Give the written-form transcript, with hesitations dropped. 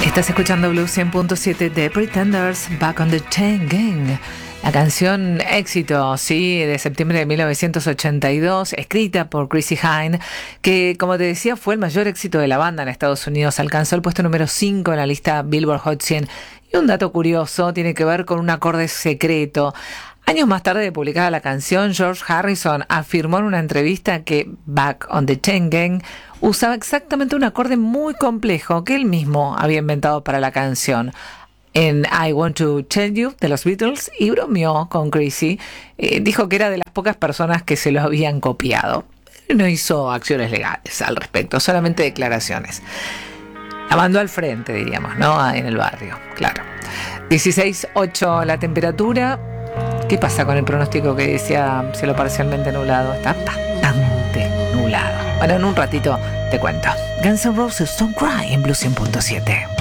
Estás escuchando Blue 100.7 de Pretenders, Back on the Chain Gang. La canción éxito, sí, de septiembre de 1982, escrita por Chrissie Hynde, que, como te decía, fue el mayor éxito de la banda en Estados Unidos. Alcanzó el puesto número 5 en la lista Billboard Hot 100. Y un dato curioso tiene que ver con un acorde secreto. Años más tarde de publicada la canción, George Harrison afirmó en una entrevista que Back on the Chain Gang usaba exactamente un acorde muy complejo que él mismo había inventado para la canción. En I Want to Tell You de los Beatles, y bromeó con Chrissie, dijo que era de las pocas personas que se lo habían copiado. No hizo acciones legales al respecto, solamente declaraciones. La mandó al frente, diríamos, ¿no? En el barrio, claro. 16.8 la temperatura. ¿Qué pasa con el pronóstico que decía cielo parcialmente nublado? Está bastante nublado. Bueno, en un ratito te cuento. Guns N' Roses Don't Cry en Blue 100.7.